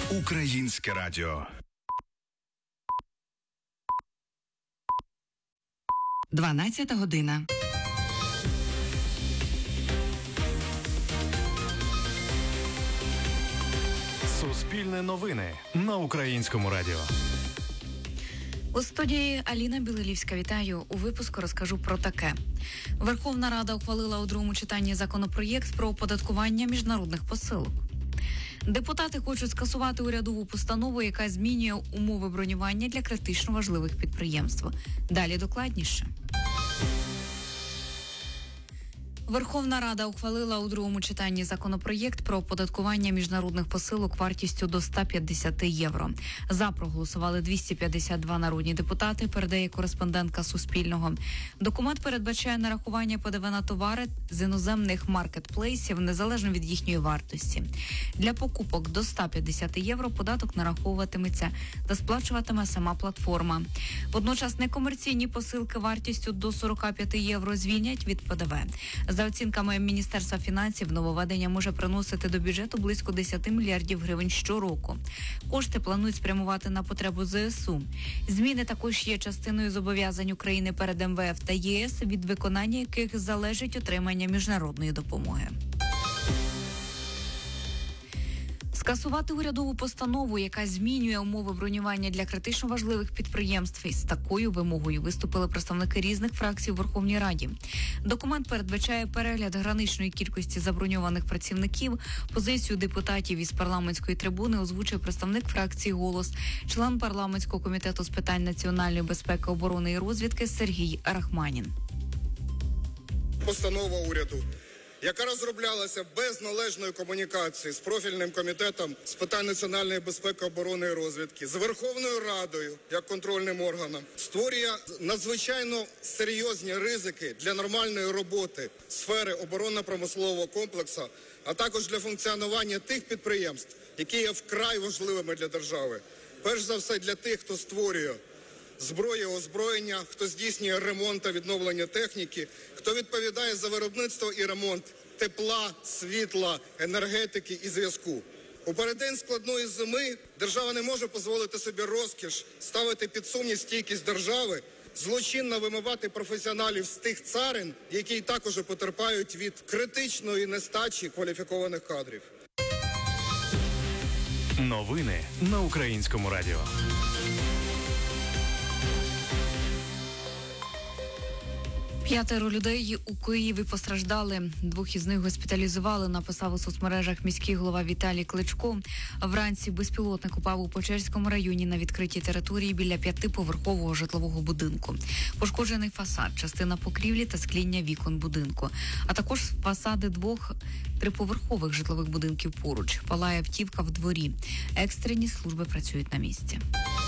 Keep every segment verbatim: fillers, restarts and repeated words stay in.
Українське радіо. дванадцята година. Суспільне новини на Українському радіо. У студії Аліна Білилівська. Вітаю. У випуску розкажу про таке. Верховна Рада ухвалила у другому читанні законопроєкт про оподаткування міжнародних посилок. Депутати хочуть скасувати урядову постанову, яка змінює умови бронювання для критично важливих підприємств. Далі докладніше. Верховна Рада ухвалила у другому читанні законопроєкт про оподаткування міжнародних посилок вартістю до ста п'ятдесят євро. За проголосували двісті п'ятдесят два народні депутати, передає кореспондентка Суспільного. Документ передбачає нарахування ПДВ на товари з іноземних маркетплейсів незалежно від їхньої вартості. Для покупок до ста п'ятдесят євро податок нараховуватиметься та сплачуватиме сама платформа. Водночас некомерційні посилки вартістю до сорок п'ять євро звільнять від ПДВ. За оцінками Міністерства фінансів, нововведення може приносити до бюджету близько десять мільярдів гривень щороку. Кошти планують спрямувати на потребу ЗСУ. Зміни також є частиною зобов'язань України перед ем ве еф та ЄС, від виконання яких залежить отримання міжнародної допомоги. Скасувати урядову постанову, яка змінює умови бронювання для критично важливих підприємств. Із такою вимогою виступили представники різних фракцій у Верховній Раді. Документ передбачає перегляд граничної кількості заброньованих працівників. Позицію депутатів із парламентської трибуни озвучив представник фракції «Голос», член парламентського комітету з питань національної безпеки, оборони і розвідки Сергій Рахманін. Постанова уряду, яка розроблялася без належної комунікації з профільним комітетом з питань національної безпеки, оборони і розвідки, з Верховною Радою як контрольним органом, створює надзвичайно серйозні ризики для нормальної роботи сфери оборонно-промислового комплексу, а також для функціонування тих підприємств, які є вкрай важливими для держави. Перш за все для тих, хто створює зброю, озброєння, хто здійснює ремонт та відновлення техніки, хто відповідає за виробництво і ремонт тепла, світла, енергетики і зв'язку. У переддень складної зими держава не може дозволити собі розкіш ставити під сумнів стійкість держави, злочинно вимивати професіоналів з тих царин, які також потерпають від критичної нестачі кваліфікованих кадрів. Новини на Українському радіо. П'ятеро людей у Києві постраждали. Двох із них госпіталізували, написав у соцмережах міський голова Віталій Кличко. Вранці безпілотник упав у Печерському районі на відкритій території біля п'ятиповерхового житлового будинку. Пошкоджений фасад, частина покрівлі та скління вікон будинку, а також фасади двох триповерхових житлових будинків поруч. Палає автівка в дворі. Екстрені служби працюють на місці.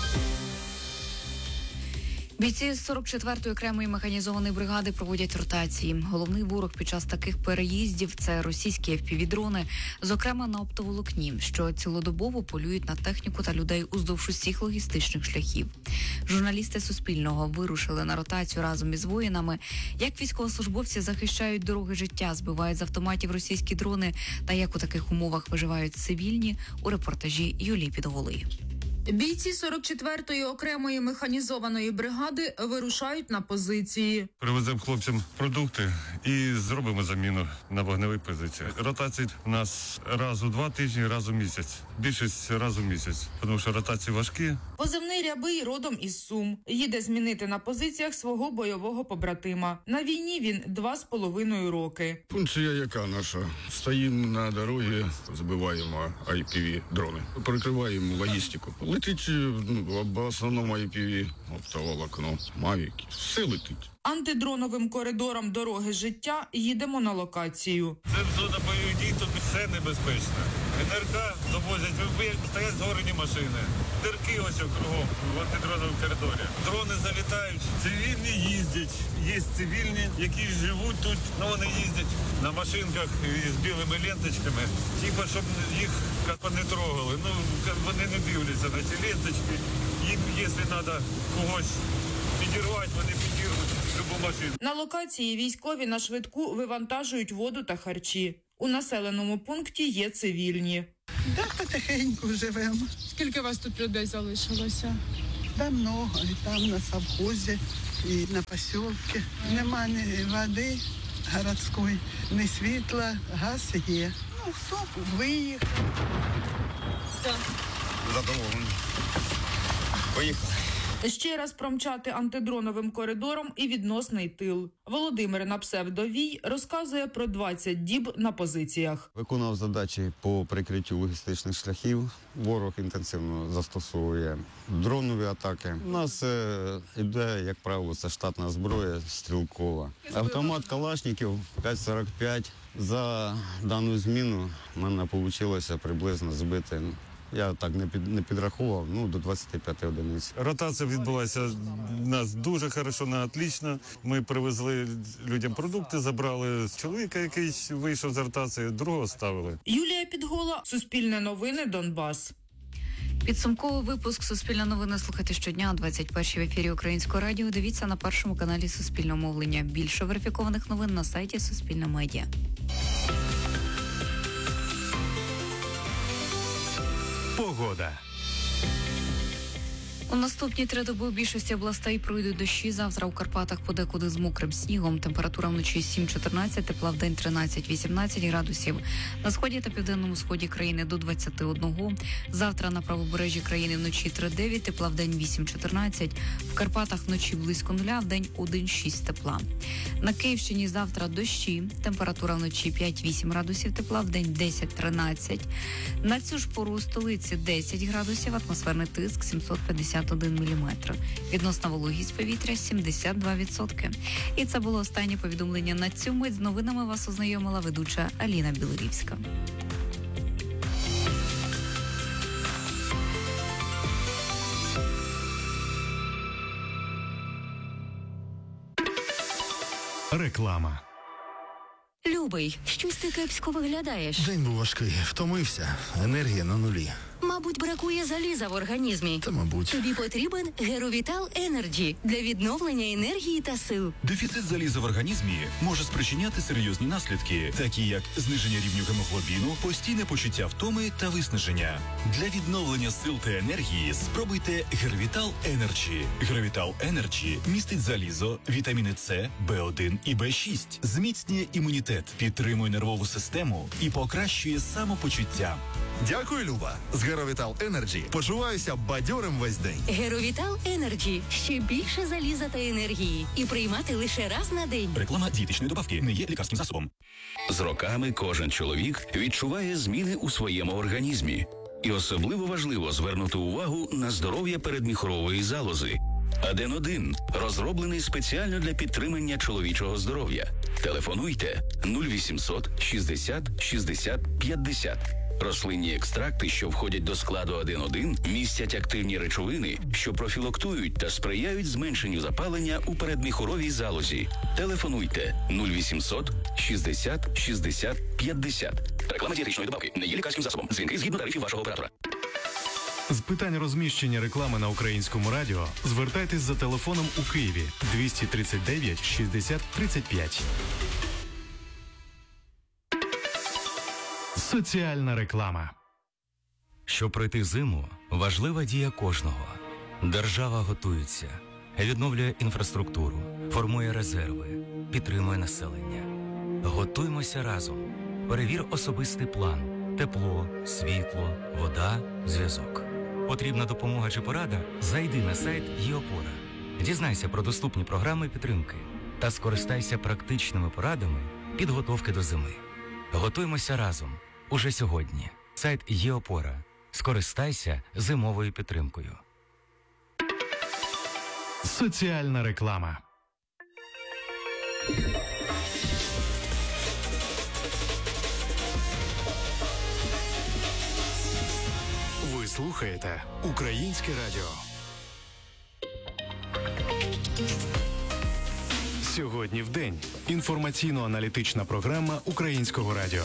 Бійці з сорок четвертої окремої механізованої бригади проводять ротації. Головний ворог під час таких переїздів – це російські еф пі ві-дрони, зокрема на оптоволокні, що цілодобово полюють на техніку та людей уздовж усіх логістичних шляхів. Журналісти Суспільного вирушили на ротацію разом із воїнами. Як військовослужбовці захищають дороги життя, збивають з автоматів російські дрони та як у таких умовах виживають цивільні – у репортажі Юлії Підголи. Бійці сорок четвертої окремої механізованої бригади вирушають на позиції. Привеземо хлопцям продукти і зробимо заміну на вогневих позиціях. Ротації у нас раз у два тижні, раз у місяць. Більшість раз у місяць, тому що ротації важкі. Позивний Рябий родом із Сум. Їде змінити на позиціях свого бойового побратима. На війні він два з половиною роки. Функція яка наша? Стоїмо на дорогі, збиваємо ай пі ві-дрони, прикриваємо логістику. Летить, ну, в основному ай пі ві, оптоволокно, мавіки, все летить. Антидроновим коридором дороги життя їдемо на локацію. Це зона бойових дій, тут все небезпечно. ен ер ка довозять, стоять згорені машини. Дирки ось кругом в антидроновому коридорі. Дрони залітають, цивільні їздять. Є цивільні, які живуть тут, але вони їздять на машинках з білими ленточками. Типа, щоб їх не трогали. Ну, вони не дивляться на ці ленточки. Їм, якщо треба когось підірвати, вони підірвуть любу машину. На локації військові на швидку вивантажують воду та харчі. У населеному пункті є цивільні. Да, потихеньку живемо. Скільки вас тут людей залишилося? Да много, і там на совхозі, і на посілки. Нема ні води городської, ні світла, газ є. Ну, хто виїхав. Задоволений. Поїхали. Ще раз промчати антидроновим коридором і відносний тил. Володимир на псевдовій розказує про двадцять діб на позиціях. Виконав задачі по прикриттю логістичних шляхів. Ворог інтенсивно застосовує дронові атаки. У нас е, іде, як правило, це штатна зброя стрілкова. Автомат Калашників п'ять сорок п'ять. За дану зміну в мене вийшло приблизно збити. Я так не під не підрахував, ну до двадцяти п'яти одиниць. Ротація відбулася у нас дуже хорошо, на отлично. Ми привезли людям продукти, забрали чоловіка, який вийшов з ротації, другого ставили. Юлія Підгола, Суспільне новини, Донбас. Підсумковий випуск «Суспільне новини» слухайте щодня о двадцять першій в ефірі Українського радіо. Дивіться на першому каналі Суспільного мовлення. Більше верифікованих новин на сайті Суспільне медіа. Погода. У наступні три доби у більшості областей пройдуть дощі. Завтра у Карпатах подекуди з мокрим снігом. Температура вночі сім-чотирнадцять, тепла вдень тринадцять-вісімнадцять градусів. На сході та південному сході країни до двадцяти одного. Завтра на правобережжі країни вночі три-дев'ять, тепла вдень вісім-чотирнадцять. В Карпатах вночі близько нуля, вдень один-шість тепла. На Київщині завтра дощі. Температура вночі п'ять-вісім градусів, тепла вдень десять-тринадцять. На цю ж пору у столиці десять градусів, атмосферний тиск сімсот п'ятдесят один міліметр. Відносна вологість повітря сімдесят два відсотки. І це було останнє повідомлення на цю мить. З новинами вас ознайомила ведуча Аліна Білорівська. Реклама. Любий, щось ти кепсько виглядаєш. День був важкий, втомився, енергія на нулі. Мабуть, бракує заліза в організмі. Та, мабуть. Тобі потрібен Геровітал Енерджі для відновлення енергії та сил. Дефіцит заліза в організмі може спричиняти серйозні наслідки, такі як зниження рівню гемоглобіну, постійне почуття втоми та виснаження. Для відновлення сил та енергії спробуйте Геровітал Енерджі. Геровітал Енерджі містить залізо, вітаміни С, Б один і Б шість, зміцнює імунітет, підтримує нервову систему і покращує самопочуття. Дякую, Люба. З Геровітал Енерджі почуваюся бадьорим весь день. Геровітал Енерджі. Ще більше заліза та енергії. І приймати лише раз на день. Реклама дієтичної добавки не є лікарським засобом. З роками кожен чоловік відчуває зміни у своєму організмі. І особливо важливо звернути увагу на здоров'я передміхорової залози. Аден один розроблений спеціально для підтримання чоловічого здоров'я. Телефонуйте нуль вісімсот шістдесят шістдесят п'ятдесят. Рослинні екстракти, що входять до складу Аден один, містять активні речовини, що профілактують та сприяють зменшенню запалення у передміхоровій залозі. Телефонуйте нуль вісімсот шістдесят шістдесят п'ятдесят. Реклама дієтичної добавки не є лікарським засобом. Дзвінки згідно тарифів вашого оператора. З питань розміщення реклами на Українському радіо звертайтесь за телефоном у Києві двісті тридцять дев'ять шістдесят тридцять п'ять. Соціальна реклама. Щоб пройти зиму, важлива дія кожного. Держава готується, відновлює інфраструктуру, формує резерви, підтримує населення. Готуймося разом. Перевір особистий план. Тепло, світло, вода, зв'язок. Потрібна допомога чи порада? Зайди на сайт ЄОПОРА. Дізнайся про доступні програми підтримки та скористайся практичними порадами підготовки до зими. Готуймося разом. Уже сьогодні. Сайт ЄОПОРА. Скористайся зимовою підтримкою. Соціальна реклама. Ви слухаєте Українське радіо. Сьогодні в день. Інформаційно-аналітична програма Українського радіо.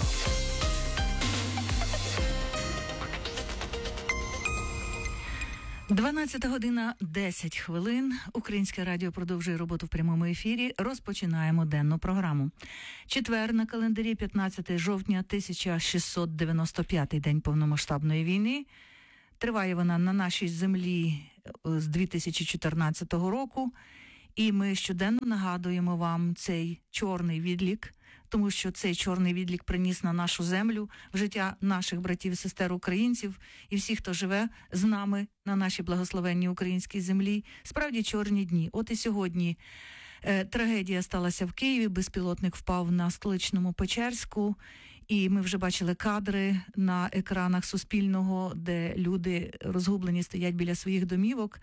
дванадцята година десять хвилин. Українське радіо продовжує роботу в прямому ефірі. Розпочинаємо денну програму. Четвер на календарі п'ятнадцяте жовтня тисяча шістсот дев'яносто п'ятий день повномасштабної війни. Триває вона на нашій землі з дві тисячі чотирнадцятого року. І ми щоденно нагадуємо вам цей чорний відлік, тому що цей чорний відлік приніс на нашу землю в життя наших братів і сестер українців і всіх, хто живе з нами на нашій благословенній українській землі. Справді чорні дні. От і сьогодні е, трагедія сталася в Києві, безпілотник впав на столичному Печерську, і ми вже бачили кадри на екранах Суспільного, де люди розгублені стоять біля своїх домівок.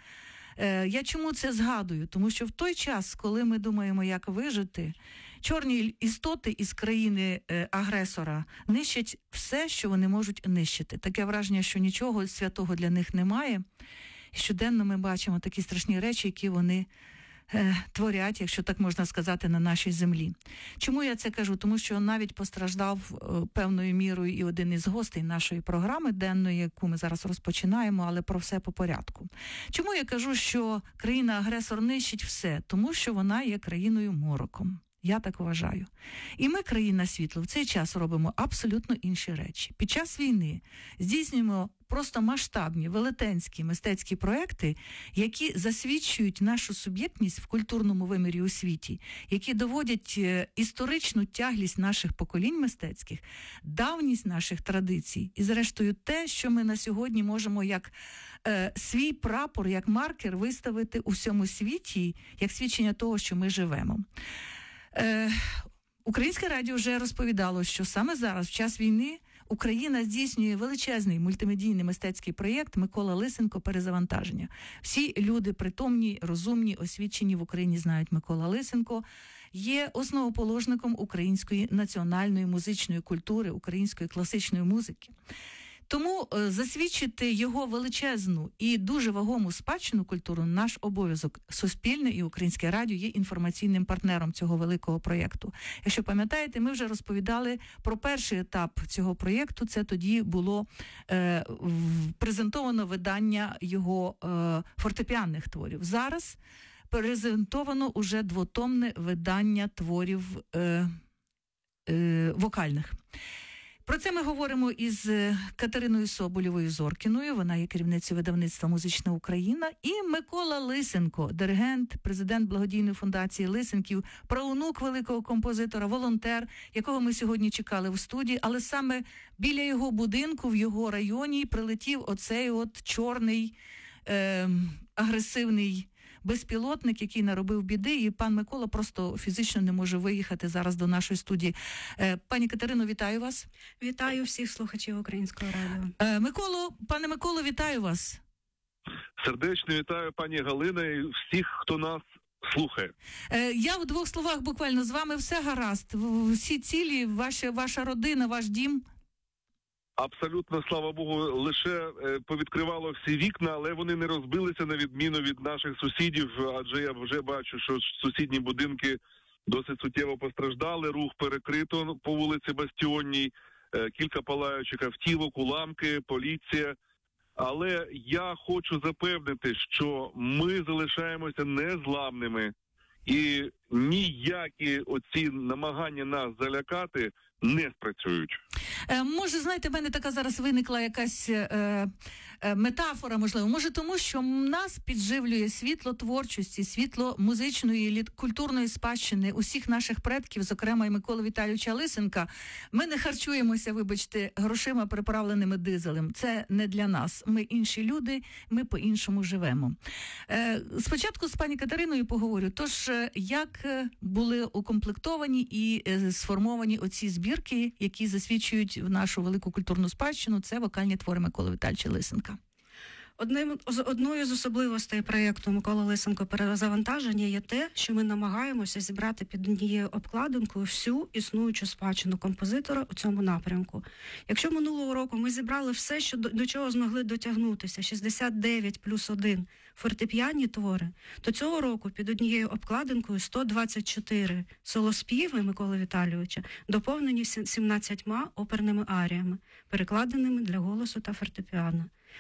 Я чому це згадую? Тому що в той час, коли ми думаємо, як вижити, чорні істоти із країни-агресора нищать все, що вони можуть нищити. Таке враження, що нічого святого для них немає. І щоденно ми бачимо такі страшні речі, які вони е, творять, якщо так можна сказати, на нашій землі. Чому я це кажу? Тому що навіть постраждав е, певною мірою і один із гостей нашої програми денної, яку ми зараз розпочинаємо, але про все по порядку. Чому я кажу, що країна-агресор нищить все? Тому що вона є країною-мороком. Я так вважаю. І ми, країна світло, в цей час робимо абсолютно інші речі. Під час війни здійснюємо просто масштабні, велетенські мистецькі проекти, які засвідчують нашу суб'єктність в культурному вимірі у світі, які доводять історичну тяглість наших поколінь мистецьких, давність наших традицій і, зрештою, те, що ми на сьогодні можемо як е, свій прапор, як маркер виставити у всьому світі, як свідчення того, що ми живемо. Е, Українське радіо вже розповідало, що саме зараз, в час війни, Україна здійснює величезний мультимедійний мистецький проєкт «Микола Лисенко. Перезавантаження». Всі люди притомні, розумні, освічені в Україні знають Микола Лисенко. Є основоположником української національної музичної культури, української класичної музики. Тому е, засвідчити його величезну і дуже вагому спадщину культуру – наш обов'язок. Суспільне і Українське радіо є інформаційним партнером цього великого проєкту. Якщо пам'ятаєте, ми вже розповідали про перший етап цього проєкту. Це тоді було е, в, презентовано видання його е, фортепіанних творів. Зараз презентовано уже двотомне видання творів е, е, вокальних. Про це ми говоримо із Катериною Соболєвою-Зоркіною, вона є керівницею видавництва «Музична Україна», і Микола Лисенко, диригент, президент благодійної фундації Лисенків, праонук великого композитора, волонтер, якого ми сьогодні чекали в студії, але саме біля його будинку, в його районі, прилетів оцей от чорний, е, агресивний безпілотник, який наробив біди, і пан Микола просто фізично не може виїхати зараз до нашої студії. Пані Катерино, вітаю вас. Вітаю всіх слухачів Українського радіо. Миколо, пане Миколо, вітаю вас. Сердечно вітаю пані Галина і всіх, хто нас слухає. Я в двох словах буквально, з вами все гаразд? Всі цілі, ваша, ваша родина, ваш дім? Абсолютно, слава Богу, лише повідкривало всі вікна, але вони не розбилися на відміну від наших сусідів, адже я вже бачу, що сусідні будинки досить суттєво постраждали, рух перекрито по вулиці Бастіонній, кілька палаючих автівок, уламки, поліція. Але я хочу запевнити, що ми залишаємося незламними і ніякі оці намагання нас залякати не спрацюють. Е, може, знаєте, в мене така зараз виникла якась е, е, метафора, можливо. Може тому, що нас підживлює світло творчості, світло музичної, культурної спадщини усіх наших предків, зокрема і Миколи Віталійовича Лисенка. Ми не харчуємося, вибачте, грошима, приправленими дизелем. Це не для нас. Ми інші люди, ми по-іншому живемо. Е, спочатку з пані Катериною поговорю. Тож, як були укомплектовані і е, сформовані оці збірки, які засвідчують в нашу велику культурну спадщину, це вокальні твори Миколи Віталійовича Лисенка. Одним, одною з особливостей проєкту Микола Лисенко «Перезавантаження» є те, що ми намагаємося зібрати під однією обкладинкою всю існуючу спадщину композитора у цьому напрямку. Якщо минулого року ми зібрали все, що до, до чого змогли дотягнутися, шістдесят дев'ять плюс один фортепіанні твори, то цього року під однією обкладинкою сто двадцять чотири солоспіви Миколи Віталійовича, доповнені сімнадцятьма оперними аріями, перекладеними для голосу та фортепіано.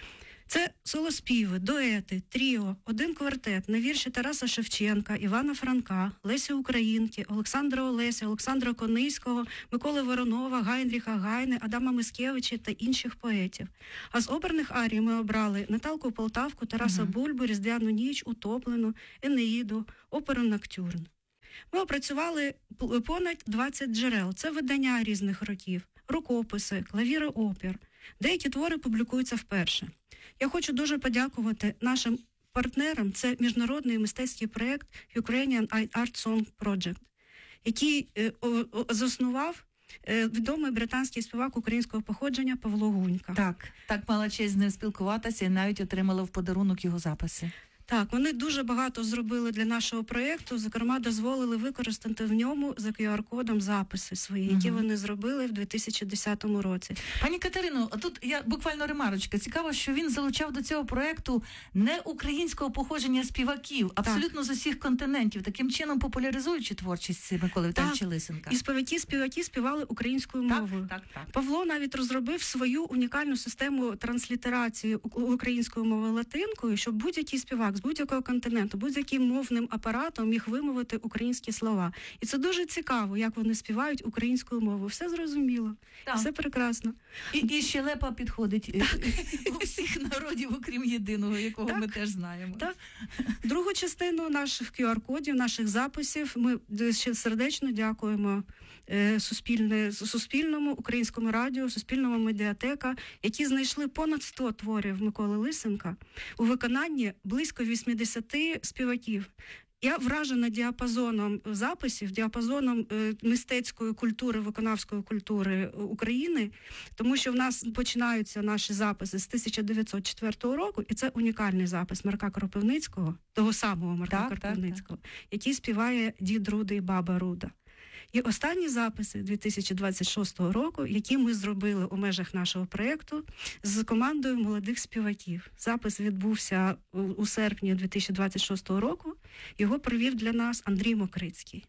Це солоспіви, дуети, тріо, один квартет на вірші Тараса Шевченка, Івана Франка, Лесі Українки, Олександра Олеся, Олександра Кониського, Миколи Воронова, Гайнріха Гайни, Адама Мицкевича та інших поетів. А з оперних арій ми обрали Наталку Полтавку, Тараса uh-huh. Бульбу, Різдвяну ніч, Утоплену, Енеїду, оперу Ноктюрн. Ми опрацювали понад двадцять джерел. Це видання різних років, рукописи, клавіри опер. Деякі твори публікуються вперше. Я хочу дуже подякувати нашим партнерам. Це міжнародний мистецький проєкт Ukrainian Art Song Project, який е, о, о, заснував е, відомий британський співак українського походження Павло Гунька. Так, так мала честь з ним спілкуватися і навіть отримала в подарунок його записи. Так, вони дуже багато зробили для нашого проєкту, зокрема, дозволили використати в ньому за ку ар-кодом записи свої, які угу. вони зробили в дві тисячі десятому році. Пані Катерино, а тут я буквально ремарочка. Цікаво, що він залучав до цього проєкту не українського походження співаків, абсолютно так. з усіх континентів, таким чином популяризуючи творчість Миколи Віталійовича Лисенка. І співаки-співаки співали українською так, мовою. Так, так. Павло навіть розробив свою унікальну систему транслітерації українською мовою латинкою, щоб будь-який співак з будь-якого континенту, будь-яким мовним апаратом міг вимовити українські слова. І це дуже цікаво, як вони співають українською мовою. Все зрозуміло, так. все прекрасно. І, і щелепа підходить так. у всіх народів, окрім єдиного, якого так. ми теж знаємо. Так. Другу частину наших ку ар-кодів, наших записів ми ще сердечно дякуємо Суспільне, Суспільному, Українському радіо, Суспільному медіатека, які знайшли понад сто творів Миколи Лисенка у виконанні близько вісімдесят співаків. Я вражена діапазоном записів, діапазоном е, мистецької культури, виконавської культури України, тому що в нас починаються наші записи з тисяча дев'ятсот четвертого року, і це унікальний запис Марка Кропивницького, того самого Марка так, Кропивницького, так, так. який співає «Дід Руда і баба Руда». І останні записи дві тисячі двадцять шостого року, які ми зробили у межах нашого проєкту з командою молодих співаків. Запис відбувся у серпні дві тисячі двадцять шостого року. Його провів для нас Андрій Мокрицький.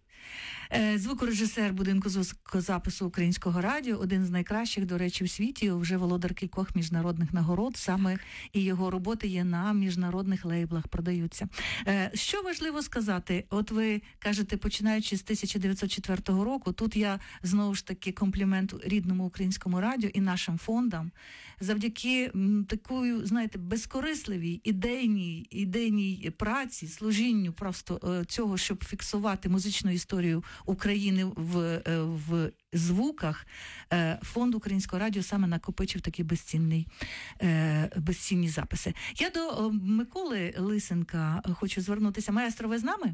Звукорежисер будинку звукозапису Українського радіо, один з найкращих, до речі, в світі, вже володар кількох міжнародних нагород, саме і його роботи є на міжнародних лейблах, продаються. Що важливо сказати, от ви кажете, починаючи з тисяча дев'ятсот четвертого року, тут я знову ж таки комплімент рідному Українському радіо і нашим фондам, завдяки такої, знаєте, безкорисливій, ідейній, ідейній праці, служінню просто цього, щоб фіксувати музичну історію України в, в звуках, фонд Українського радіо саме накопичив такі безцінні, безцінні записи. Я до Миколи Лисенка хочу звернутися. Маестро, ви з нами?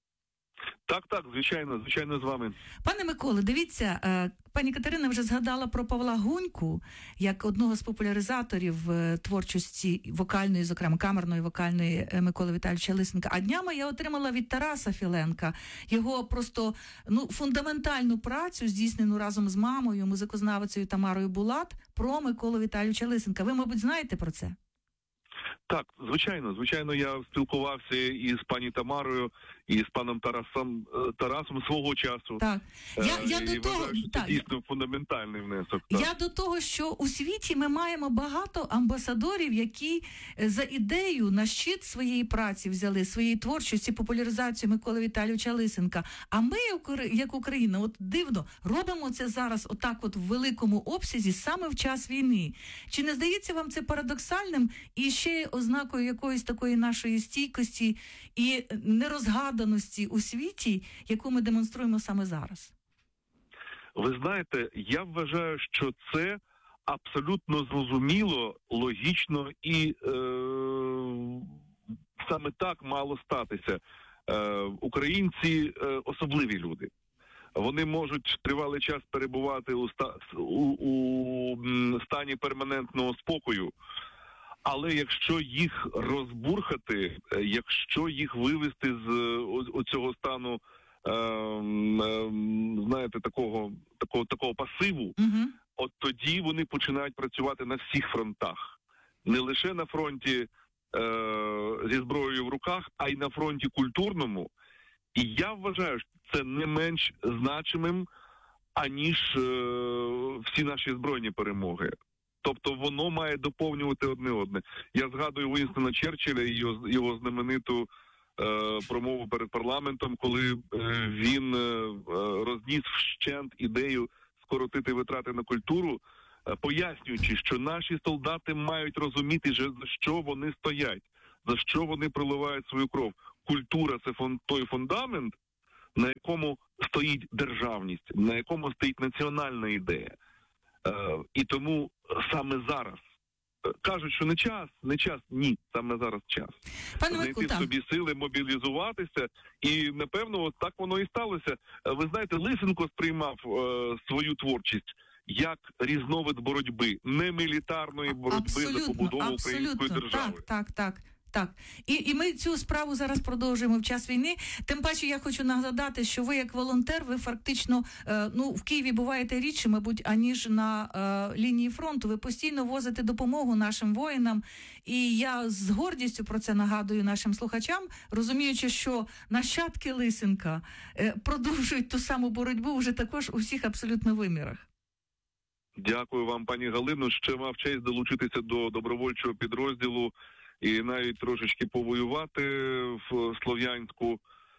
Так, так, звичайно, звичайно, з вами. Пане Миколе, дивіться, пані Катерина вже згадала про Павла Гуньку як одного з популяризаторів творчості вокальної, зокрема камерної вокальної Миколи Віталійовича Лисенка. А днями я отримала від Тараса Філенка його просто ну фундаментальну працю, здійснену разом з мамою, музикознавицею Тамарою Булат, про Миколу Віталійовича Лисенка. Ви, мабуть, знаєте про це? Так, звичайно, звичайно, я спілкувався і з пані Тамарою, і з паном Тарасом Тарасом свого часу. Так. Я, я і до того, вважаю, що так. це дійсно фундаментальний внесок. Так. Я до того, що у світі ми маємо багато амбасадорів, які за ідею на щит своєї праці взяли, своєї творчості, популяризацію Миколи Віталійовича Лисенка. А ми, як Україна, от дивно, робимо це зараз отак от в великому обсязі саме в час війни. Чи не здається вам це парадоксальним і ще ознакою якоїсь такої нашої стійкості і нерозгаданості у світі, яку ми демонструємо саме зараз? Ви знаєте, я вважаю, що це абсолютно зрозуміло, логічно і е, саме так мало статися. Е, українці е, особливі люди. Вони можуть тривалий час перебувати у, ста, у, у стані перманентного спокою, але якщо їх розбурхати, якщо їх вивести з оцього стану, е, е, знаєте, такого, такого, такого пасиву, uh-huh. от тоді вони починають працювати на всіх фронтах. Не лише на фронті е, зі зброєю в руках, а й на фронті культурному. І я вважаю, що це не менш значимим, аніж е, всі наші збройні перемоги. Тобто воно має доповнювати одне одне. Я згадую Уінстона Черчилля і його, його знамениту е, промову перед парламентом, коли е, він е, розніс вщент ідею скоротити витрати на культуру, е, пояснюючи, що наші солдати мають розуміти, за що вони стоять, за що вони проливають свою кров. Культура – це фон, той фундамент, на якому стоїть державність, на якому стоїть національна ідея. Е, і тому саме зараз, кажуть, що не час, не час, ні, саме зараз час. Пане Знайти Микола, в собі сили, мобілізуватися, і, напевно, от так воно і сталося. Ви знаєте, Лисенко сприймав е, свою творчість як різновид боротьби, не мілітарної боротьби абсолютно, за побудову абсолютно. української держави. Так, так, так. Так, і, і ми цю справу зараз продовжуємо в час війни. Тим паче я хочу нагадати, що ви як волонтер, ви фактично, е, ну, в Києві буваєте рідше, мабуть, аніж на е, лінії фронту. Ви постійно возите допомогу нашим воїнам. І я з гордістю про це нагадую нашим слухачам, розуміючи, що нащадки Лисенка е, продовжують ту саму боротьбу вже також у всіх абсолютно вимірах. Дякую вам, пані Галино. Ще мав честь долучитися до добровольчого підрозділу і навіть трошечки повоювати в Слов'янську.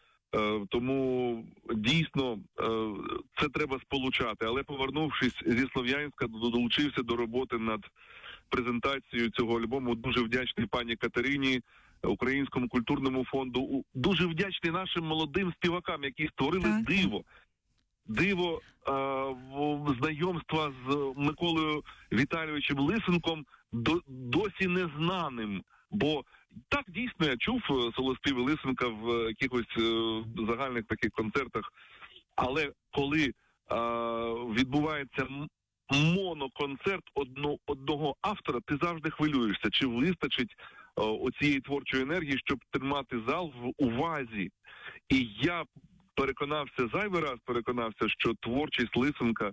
Тому дійсно це треба сполучати. Але повернувшись зі Слов'янська, долучився до роботи над презентацією цього альбому. Дуже вдячний пані Катерині, Українському культурному фонду. Дуже вдячний нашим молодим співакам, які створили так. диво. Диво е, знайомства з Миколою Віталійовичем Лисенком до, досі незнаним. Бо так, дійсно, я чув солоспіви Лисенка в якихось е, загальних таких концертах, але коли е, відбувається моноконцерт одно, одного автора, ти завжди хвилюєшся, чи вистачить е, оцієї творчої енергії, щоб тримати зал в увазі. І я переконався, зайвий раз переконався, що творчість Лисенка е,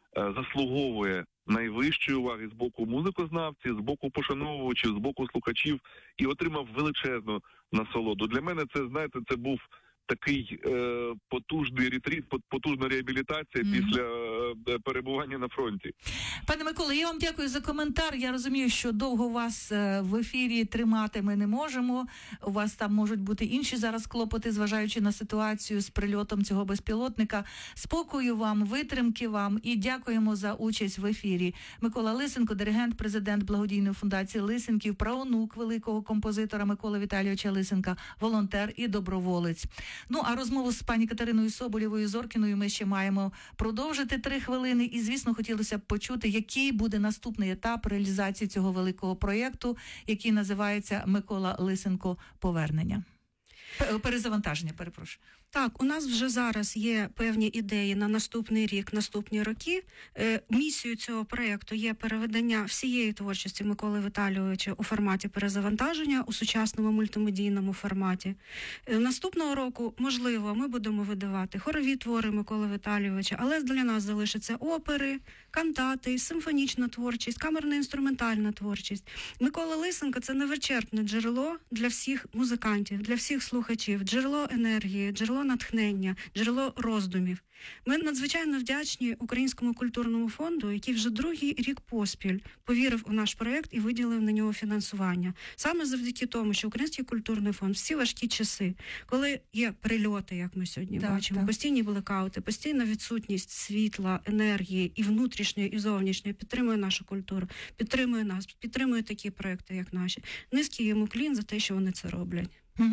заслуговує найвищої уваги з боку музикознавців, з боку пошановувачів, з боку слухачів, і отримав величезну насолоду. Для мене це, знаєте, це був такий е, потужний ретріт, потужна реабілітація mm-hmm. після е, перебування на фронті. Пане Микола, я вам дякую за коментар. Я розумію, що довго вас е, в ефірі тримати ми не можемо. У вас там можуть бути інші зараз клопоти, зважаючи на ситуацію з прильотом цього безпілотника. Спокою вам, витримки вам і дякуємо за участь в ефірі. Микола Лисенко, диригент, президент благодійної фундації Лисенків, праонук великого композитора Миколи Віталійовича Лисенка, волонтер і доброволець. Ну, а розмову з пані Катериною Соболєвою-Зоркіною ми ще маємо продовжити три хвилини. І, звісно, хотілося б почути, який буде наступний етап реалізації цього великого проєкту, який називається «Микола Лисенко. Повернення». Перезавантаження, перепрошую. Так, у нас вже зараз є певні ідеї на наступний рік, наступні роки. Е, місією цього проєкту є переведення всієї творчості Миколи Віталійовича у форматі перезавантаження, у сучасному мультимедійному форматі. Е, наступного року, можливо, ми будемо видавати хорові твори Миколи Віталійовича, але для нас залишаться опери, кантати, симфонічна творчість, камерно-інструментальна творчість. Микола Лисенко – це невичерпне джерело для всіх музикантів, для всіх слухачів, джерело енергії, джерело натхнення, джерело роздумів. Ми надзвичайно вдячні Українському культурному фонду, який вже другий рік поспіль повірив у наш проєкт і виділив на нього фінансування. Саме завдяки тому, що Український культурний фонд всі важкі часи, коли є прильоти, як ми сьогодні так, бачимо, так. постійні блекаути, постійна відсутність світла, енергії і внутрішньої, і зовнішньої, підтримує нашу культуру, підтримує нас, підтримує такі проєкти, як наші. Низький йому клін за те, що вони це роблять. Угу.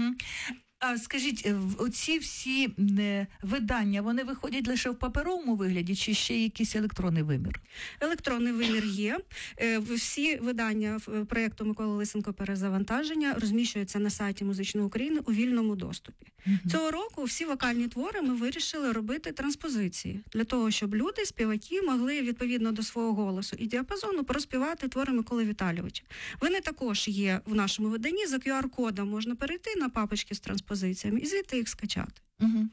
А скажіть, оці всі видання, вони виходять лише в паперовому вигляді, чи ще якийсь електронний вимір? Електронний вимір є. Всі видання проєкту Миколи Лисенко «Перезавантаження» розміщуються на сайті Музичної України у вільному доступі. Mm-hmm. Цього року всі вокальні твори ми вирішили робити транспозиції, для того, щоб люди, співаки, могли відповідно до свого голосу і діапазону проспівати твори Миколи Віталійовича. Вони також є в нашому виданні, за ку ар-кодом можна перейти на папочки з транспозиціями і звідти їх скачати. Угу.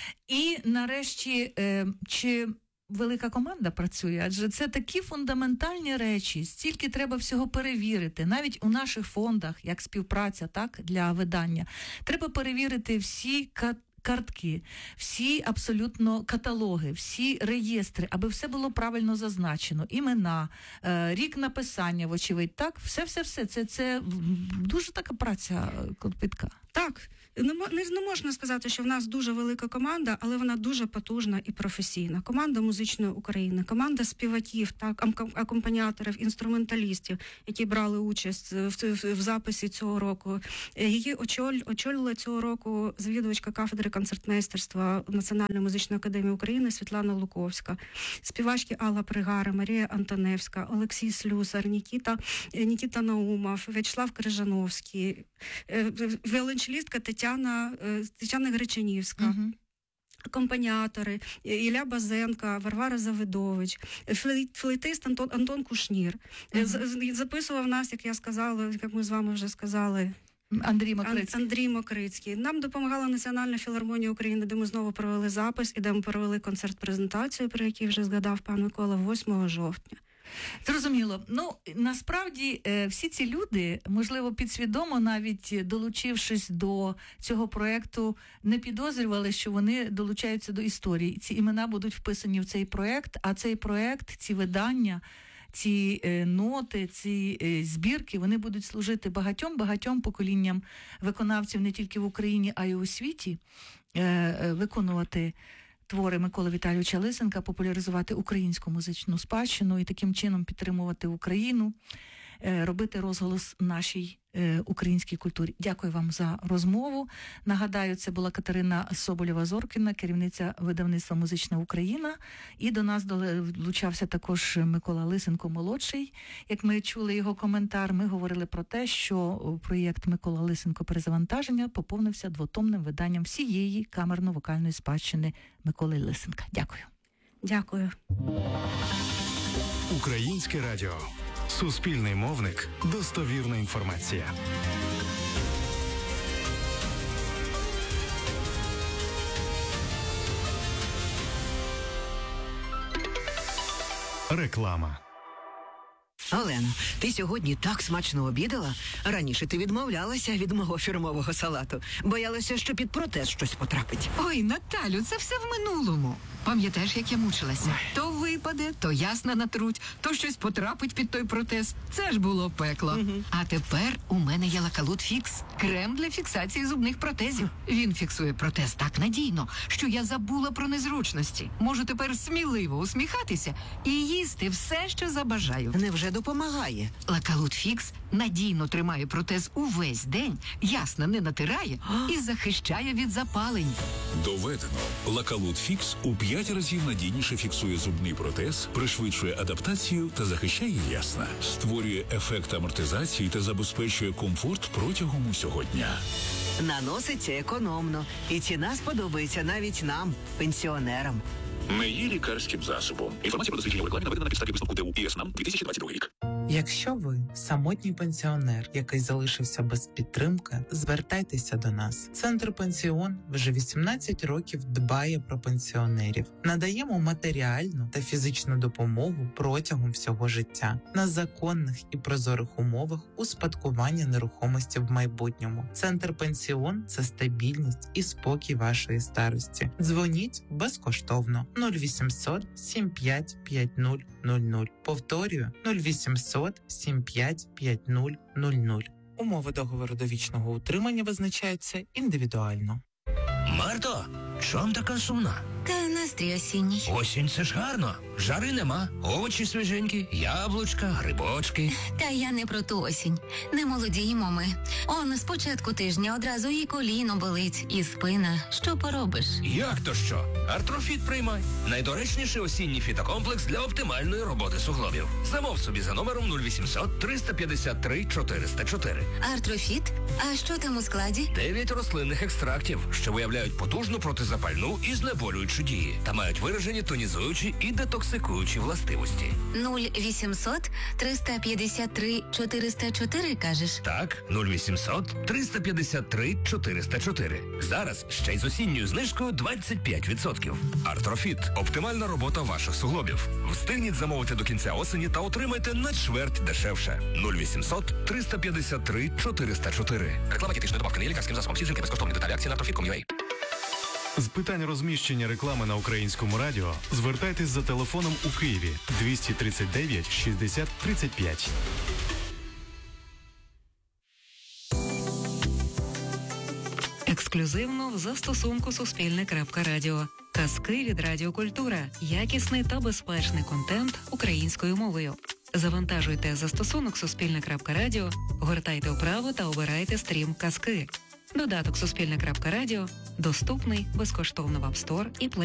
І нарешті, е, чи велика команда працює? Адже це такі фундаментальні речі, стільки треба всього перевірити. Навіть у наших фондах, як співпраця, так, для видання, треба перевірити всі картки, всі абсолютно каталоги, всі реєстри, аби все було правильно зазначено, імена, е, рік написання, вочевидь, так? Все-все-все, це, це дуже така праця кропітка. Так, не, не можна сказати, що в нас дуже велика команда, але вона дуже потужна і професійна. Команда музичної України, команда співаків, так, акомпаніаторів, інструменталістів, які брали участь в, в, в записі цього року. Її очоль, очолила цього року завідувачка кафедри концертмейстерства Національної музичної академії України Світлана Луковська, співачки Алла Пригара, Марія Антоневська, Олексій Слюсар, Нікіта, Нікіта Наумов, В'ячеслав Крижановський, віолончелістка Тетяна, Тетяна Гречанівська, uh-huh. акомпаніатори Ілля Базенка, Варвара Завидович, флейтист Антон, Антон Кушнір. Uh-huh. Записував нас, як я сказала, як ми з вами вже сказали, Андрій Мокрицький. Андрій Мокрицький. Нам допомагала Національна філармонія України, де ми знову провели запис і де ми провели концерт-презентацію, про який вже згадав пан Микола, восьмого жовтня. Зрозуміло. Ну, насправді, всі ці люди, можливо, підсвідомо, навіть долучившись до цього проєкту, не підозрювали, що вони долучаються до історії. Ці імена будуть вписані в цей проєкт, а цей проєкт, ці видання, ці е, ноти, ці е, збірки, вони будуть служити багатьом-багатьом поколінням виконавців не тільки в Україні, а й у світі, е, е, виконувати твори Миколи Віталійовича Лисенка, популяризувати українську музичну спадщину і таким чином підтримувати Україну, робити розголос нашій українській культурі. Дякую вам за розмову. Нагадаю, це була Катерина Соболєва-Зоркіна, керівниця видавництва «Музична Україна». І до нас долучався також Микола Лисенко-молодший. Як ми чули його коментар, ми говорили про те, що проєкт Микола Лисенко «Перезавантаження» поповнився двотомним виданням всієї камерно-вокальної спадщини Миколи Лисенка. Дякую. Дякую. Українське радіо. Суспільний мовник. Достовірна інформація. Реклама. Олено, ти сьогодні так смачно обідала. Раніше ти відмовлялася від мого фірмового салату. Боялася, що під протез щось потрапить. Ой, Наталю, це все в минулому. Пам'ятаєш, як я мучилася? Ой. То випаде, то ясно натруть, то щось потрапить під той протез. Це ж було пекло. Угу. А тепер у мене є Лакалут Фікс. Крем для фіксації зубних протезів. Він фіксує протез так надійно, що я забула про незручності. Можу тепер сміливо усміхатися і їсти все, що забажаю. Невже допомагає? Лакалут Фікс надійно тримає протез увесь день, ясно не натирає і захищає від запалень. Доведено. Лакалут Фікс у п'ять разів надійніше фіксує зубний протез, пришвидшує адаптацію та захищає ясна. Створює ефект амортизації та забезпечує комфорт протягом усього дня. Наноситься економно. І ціна сподобається навіть нам, пенсіонерам. Не є лікарським засобом. Інформація про дослідження в рекламі наведена на підставі висновку ТУ ІСНАМ дві тисячі двадцять другий рік. Якщо ви самотній пенсіонер, який залишився без підтримки, звертайтеся до нас. Центр Пенсіон вже вісімнадцять років дбає про пенсіонерів. Надаємо матеріальну та фізичну допомогу протягом всього життя на законних і прозорих умовах успадкування нерухомості в майбутньому. Центр Пенсіон – це стабільність і спокій вашої старості. Дзвоніть безкоштовно нуль вісімсот сім п'ять п'ять нуль нуль нуль. Повторюю нуль вісімсот сім п'ять п'ять нуль нуль нуль. Умови договору довічного утримання визначаються індивідуально. Марто, чом така сумна? Та настрій осінній. Осінь – це ж гарно. Жари нема, овочі свіженькі, яблучка, грибочки. Та я не про ту осінь. Не молодіємо ми. Он з початку тижня одразу і коліно болить, і спина. Що поробиш? Як то що? Артрофіт приймай. Найдоречніший осінній фітокомплекс для оптимальної роботи суглобів. Замов собі за номером нуль вісімсот триста п'ятдесят три чотириста чотири. Артрофіт? А що там у складі? Дев'ять рослинних екстрактів, що виявляють потужну протизапальну і знеболюючу дії та мають виражені тонізуючі і детоксикуючі властивості. нуль вісімсот триста п'ятдесят три чотириста чотири, кажеш? Так, нуль вісімсот триста п'ятдесят три чотириста чотири. Зараз ще й з осінньою знижкою двадцять п'ять відсотків. Артрофіт – оптимальна робота ваших суглобів. Встигніть замовити до кінця осені та отримайте на чверть дешевше. нуль вісімсот триста п'ятдесят три чотириста чотири. Реклама дієтичної добавки не є лікарським засобом. Всі жінки безкоштовні. Деталі акції на артрофіт крапка ком крапка ю а. З питань розміщення реклами на українському радіо звертайтесь за телефоном у Києві двісті тридцять дев'ять шістдесят тридцять п'ять. Ексклюзивно в застосунку Суспільне.Радіо. Казки від Радіокультура. Якісний та безпечний контент українською мовою. Завантажуйте застосунок Суспільне.Радіо, гортайте вправо та обирайте стрім казки. Додаток Суспільне.Радіо доступний безкоштовно в App Store і Play